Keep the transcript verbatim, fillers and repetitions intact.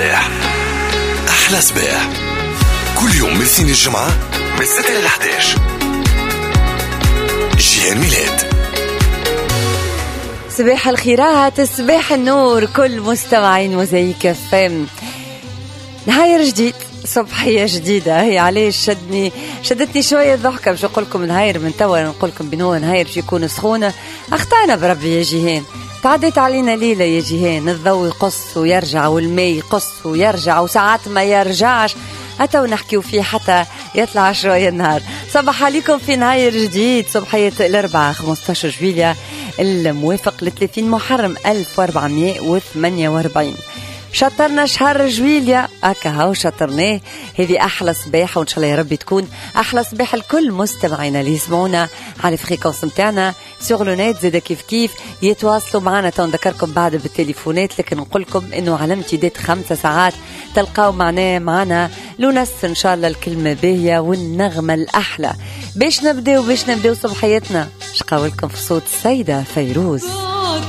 صباح أحلى صباح كل يوم من الاثنين الجمعة من الستة إلى الحادية عشرة. جيهان ميلاد. صباح الخيرات، صباح النور كل مستمعين موزايك اف ام. نهاية جديد، صبحية جديدة. هي عليش شدني شدتني شوية ضحكة. مش أقول لكم نهاير من توا، نقول لكم بنو نهاير باش يكون سخونة. أخطأنا بربي يا جيهان، تعديت علينا ليلة يا جيهان. الضوء يقص ويرجع والماء يقص ويرجع وساعات ما يرجعش، أتو نحكيو فيه حتى يطلع شوية النهار. صباح عليكم في نهاية جديد، صبحية الأربعاء خمسة عشر جويلية الموافق لثلاثين محرم ألف وأربعمائة وثمانية وأربعين. شطرنا شهر جويليا هكا هاو شطرناه. هذه أحلى صباح، وإن شاء الله يا ربي تكون أحلى صباح الكل مستمعينا اللي يسمعونا على الفريكونس متاعنا سيغلونات. زيدا كيف كيف يتواصلوا معنا. تنذكركم بعد بالتليفونات، لكن نقول لكم إنه على امتداد خمسة ساعات تلقاو معنا معنا لونس إن شاء الله الكلمة باهية والنغمة الأحلى. باش نبداو باش نبداو صبحيتنا شقاولكم في صوت السيدة فيروز.